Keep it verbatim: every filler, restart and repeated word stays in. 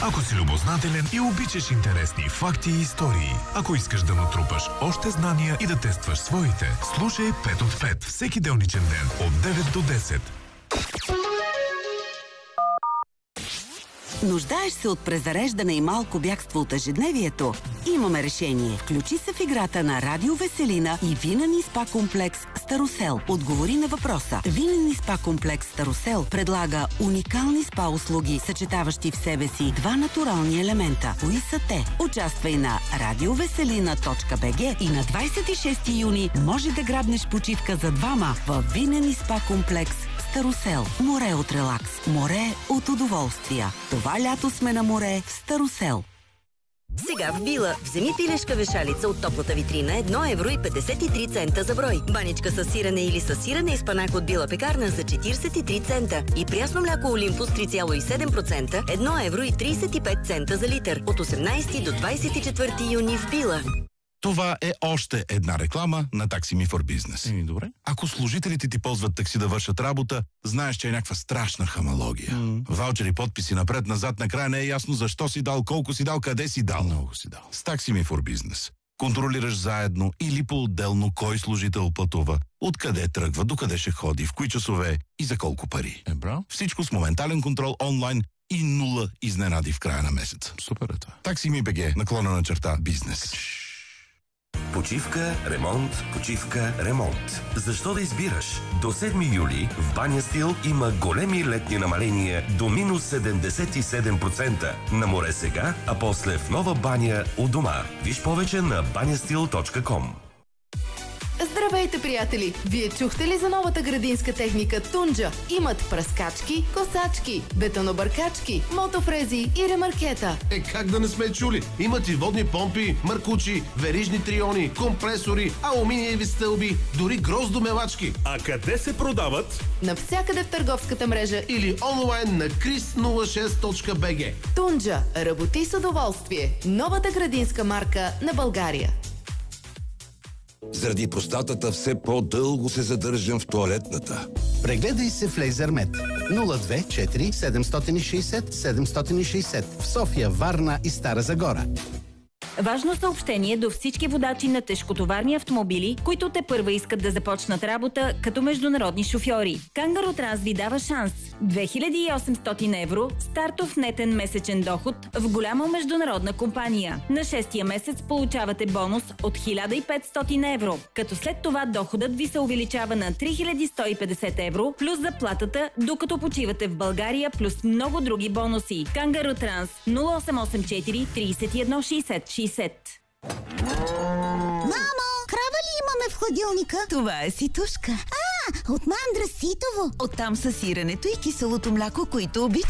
Ако си любознателен и обичаш интересни факти и истории, ако искаш да натрупаш още знания и да тестваш своите, слушай пет от пет всеки делничен ден от девет до десет. Нуждаеш се от презареждане и малко бягство от ежедневието? Имаме решение. Включи се в играта на Радио Веселина и винен и спа комплекс Старосел. Отговори на въпроса. Винен и спа комплекс Старосел предлага уникални спа услуги, съчетаващи в себе си два натурални елемента. Кои са те? Участвай на радиовеселина точка би джи и на двадесет и шести юни може да грабнеш почивка за двама в винен и спа комплекс Старосел. Море от релакс. Море от удоволствия. Това лято сме на море в Старосел. Сега в Била вземи пилешка вешалица от топлата витрина едно евро и петдесет и три цента за брой. Баничка с сирене или с сирене и спанак от Била пекарна за четиридесет и три цента. И прясно мляко Олимпус три цяло и седем процента едно евро и тридесет и пет цента за литър. От осемнадесети до двадесет и четвърти юни в Била. Това е още една реклама на Taxi Me for Business. Еми, добре. Ако служителите ти ползват такси да вършат работа, знаеш, че е някаква страшна хамалогия. Mm. Ваучери, подписи напред-назад, накрая не е ясно защо си дал, колко си дал, къде си дал. Много си дал. С Taxi Me for Business контролираш заедно или по-отделно кой служител пътува, откъде тръгва, докъде ще ходи, в кои часове и за колко пари. Е, браво. Всичко с моментален контрол онлайн и нула изненади в края на месеца. Супер е това. Taxi Me би джи, наклона на черта бизнес. Почивка, ремонт, почивка, ремонт. Защо да избираш? До седми юли в Баня Стил има големи летни намаления до минус седемдесет и седем процента. На море сега, а после в нова баня у дома. Виж повече на банястил точка ком. Здравейте, приятели! Вие чухте ли за новата градинска техника Тунджа? Имат пръскачки, косачки, бетонобъркачки, мотофрези и ремаркета. Е, как да не сме чули? Имат и водни помпи, мъркучи, верижни триони, компресори, алуминиеви стълби, дори гроздомелачки. А къде се продават? Навсякъде в търговската мрежа или онлайн на крис нула шест точка би джи. Тунджа. Работи с удоволствие. Новата градинска марка на България. Заради простатата все по-дълго се задържам в тоалетната. Прегледай се в Лейзермет. нула две четири седем шест шест седем шест шест в София, Варна и Стара Загора. Важно съобщение до всички водачи на тежкотоварни автомобили, които те първа искат да започнат работа като международни шофьори. Кангаро Транс ви дава шанс. две хиляди и осемстотин евро стартов нетен месечен доход в голяма международна компания. На шестия месец получавате бонус от хиляда и петстотин евро, като след това доходът ви се увеличава на три хиляди сто и петдесет евро плюс заплатата, докато почивате в България, плюс много други бонуси. Кангаро Транс нула осем осем четири тридесет и едно шейсет шейсет. Мамо, крава ли имаме в хладилника? Това е ситушка. А, от мандра ситово. Оттам са сиренето и киселото мляко, които обичам.